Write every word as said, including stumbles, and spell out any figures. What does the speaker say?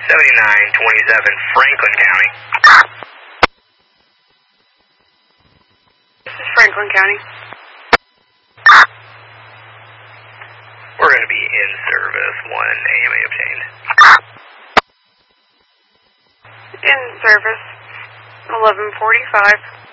seventy-nine twenty-seven, Franklin County. This is Franklin County. We're going to be in service, one A M A obtained. In service, eleven forty-five.